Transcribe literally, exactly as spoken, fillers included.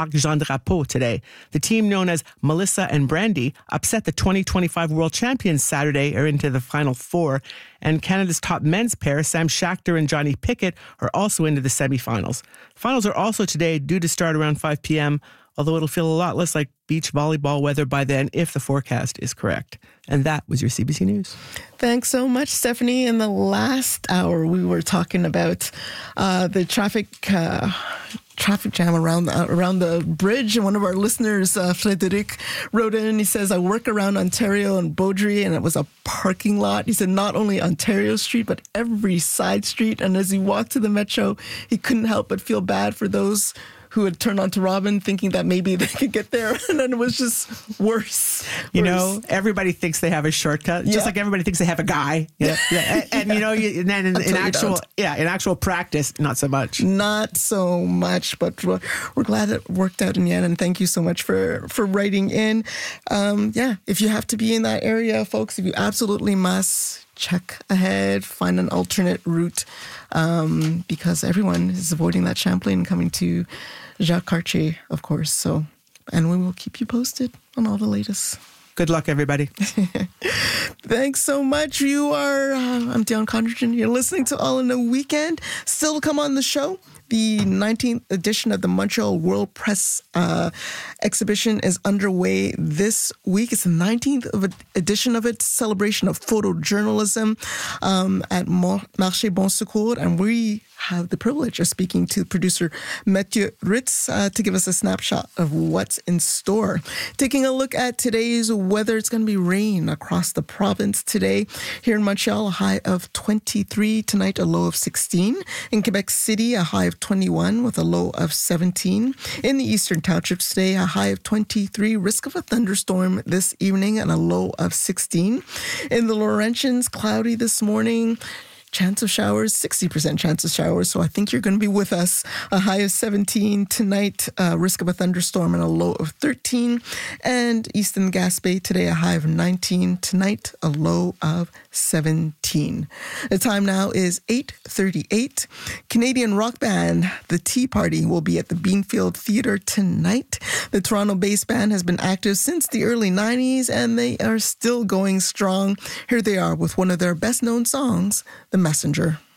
Parc Jean Drapeau today. The team known as Melissa and Brandy upset the twenty twenty-five world champions Saturday, are into the final four. And Canada's top men's pair, Sam Schachter and Johnny Pickett, are also into the semifinals. Finals are also today, due to start around five p.m., although it'll feel a lot less like beach volleyball weather by then if the forecast is correct. And that was your C B C News. Thanks so much, Stephanie. In the last hour, we were talking about uh, the traffic uh, traffic jam around uh, around the bridge. And one of our listeners, uh, Frederic, wrote in. He says, I work around Ontario and Beaudry, and it was a parking lot. He said not only Ontario Street, but every side street. And as he walked to the metro, he couldn't help but feel bad for those who had turned on to Robin thinking that maybe they could get there. And then it was just worse. You worse. know, everybody thinks they have a shortcut, Yeah. just like everybody thinks they have a guy. Yeah. yeah. And, and, you know, you, and then in, in Until you actual, don't. yeah, in actual practice, not so much. Not so much, but we're, we're glad it worked out in the end. And thank you so much for, for writing in. Um, yeah, if you have to be in that area, folks, if you absolutely must, check ahead, find an alternate route, um, because everyone is avoiding that Champlain and coming to Jacques Cartier, of course. So, and we will keep you posted on all the latest. Good luck, everybody. Thanks so much. You are, uh, I'm Dion Condrigan. You're listening to All in the Weekend. Still to come on the show, the nineteenth edition of the Montreal World Press uh, exhibition is underway this week. It's the nineteenth of a, edition of it, celebration of photojournalism um, at Marché Bon Secours. And we have the privilege of speaking to producer Mathieu Ritz uh, to give us a snapshot of what's in store. Taking a look at today's weather, it's going to be rain across the province today. Here in Montreal, a high of twenty-three. Tonight, a low of sixteen. In Quebec City, a high of twenty-one with a low of seventeen. In the Eastern Townships today, a high of twenty-three. Risk of a thunderstorm this evening and a low of sixteen. In the Laurentians, cloudy this morning. Chance of showers, sixty percent chance of showers. So I think you're going to be with us. A high of seventeen tonight, uh, risk of a thunderstorm and a low of thirteen. And Eastern Gaspé today, a high of nineteen. Tonight, a low of seventeen. The time now is eight thirty-eight. Canadian rock band, The Tea Party, will be at the Beanfield Theatre tonight. The Toronto-based band has been active since the early nineties, and they are still going strong. Here they are with one of their best-known songs, The Messenger.